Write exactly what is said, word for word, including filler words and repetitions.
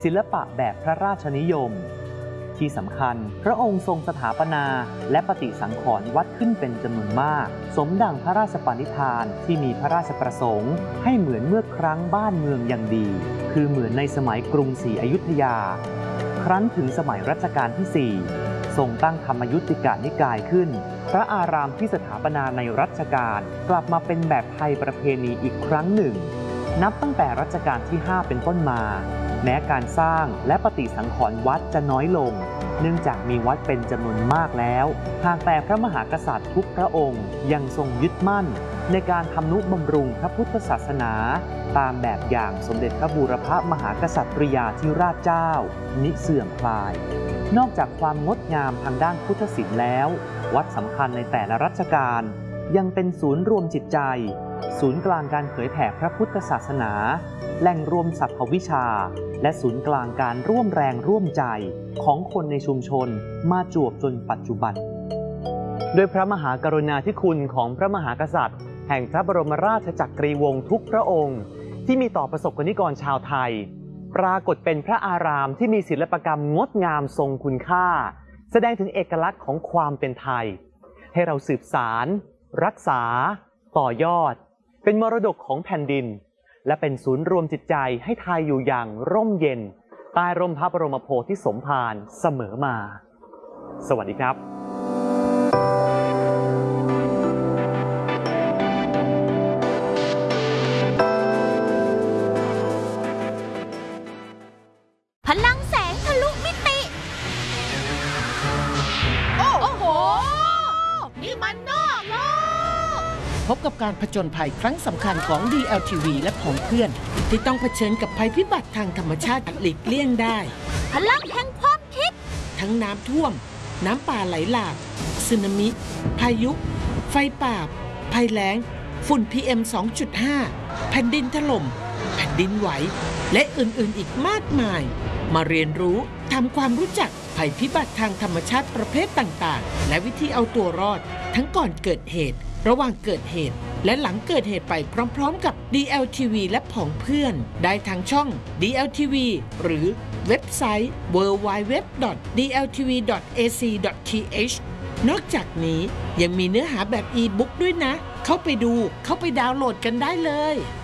ศิลปะแบบพระราชนิยมที่สำคัญพระองค์ทรงสถาปนาและปฏิสังขรณ์วัดขึ้นเป็นจำนวนมากสมดังพระราชปณิธานที่มีพระราชประสงค์ให้เหมือนเมื่อครั้งบ้านเมืองยังดีคือเหมือนในสมัยกรุงศรีอยุธยาครั้นถึงสมัยรัชกาลที่สี่ทรงตั้งธรรมยุติกานิกายขึ้นพระอารามที่สถาปนาในรัชกาลกลับมาเป็นแบบไทยประเพณีอีกครั้งหนึ่งนับตั้งแต่รัชกาลที่ห้าเป็นต้นมาแม้การสร้างและปฏิสังขรณ์วัดจะน้อยลงเนื่องจากมีวัดเป็นจำนวนมากแล้วหากแต่พระมหากษัตริย์ทุกพระองค์ยังทรงยึดมั่นในการทำนุบำรุงพระพุทธศาสนาตามแบบอย่างสมเด็จพระบูรพมหากษัตริยาธิราชเจ้ามิเสื่อมคลายนอกจากความงดงามทางด้านพุทธศิลป์แล้ววัดสำคัญในแต่ละรัชกาลยังเป็นศูนย์รวมจิตใจศูนย์กลางการเผยแผ่พระพุทธศาสนาแหล่งรวมสรรพวิชาและศูนย์กลางการร่วมแรงร่วมใจของคนในชุมชนมาจวบจนปัจจุบันด้วยพระมหากรุณาธิคุณของพระมหากษัตริย์แห่งพระบรมราชจักรีวงศ์ทุกพระองค์ที่มีต่อประสบกนิกรชาวไทยปรากฏเป็นพระอารามที่มีศิลปกรรมงดงามทรงคุณค่าแสดงถึงเอกลักษณ์ของความเป็นไทยให้เราสืบสารรักษาต่อยอดเป็นมรดกของแผ่นดินและเป็นศูนย์รวมจิตใจให้ไทยอยู่อย่างร่มเย็นใต้ร่มพระบรมโพธิสมภารเสมอมาสวัสดีครับพลังแสงทะลุมิติโอ้โหนี่มันนอกโลกพบกับการผจญภัยครั้งสำคัญของ ดี แอล ที วี และผองเพื่อนที่ต้องเผชิญกับภัยพิบัติทางธรรมชาติหลีกเลี่ยงได้พลังแห่งความคิดทั้งน้ำท่วมน้ำป่าไหลหลากสึนามิพายุไฟป่าภัยแล้งฝุ่น พี เอ็ม สองจุดห้า แผ่นดินถล่มแผ่นดินไหวและอื่นๆอีกมากมายมาเรียนรู้ทำความรู้จักภัยพิบัติทางธรรมชาติประเภทต่างๆและวิธีเอาตัวรอดทั้งก่อนเกิดเหตุระหว่างเกิดเหตุและหลังเกิดเหตุไปพร้อมๆกับ ดี แอล ที วี และผองเพื่อนได้ทางช่อง ดี แอล ที วี หรือเว็บไซต์ ดับเบิลยู ดับเบิลยู ดับเบิลยู ดอท ดี แอล ที วี ดอท เอ ซี ดอท ที เอช นอกจากนี้ยังมีเนื้อหาแบบอีบุ๊กด้วยนะเข้าไปดูเข้าไปดาวน์โหลดกันได้เลย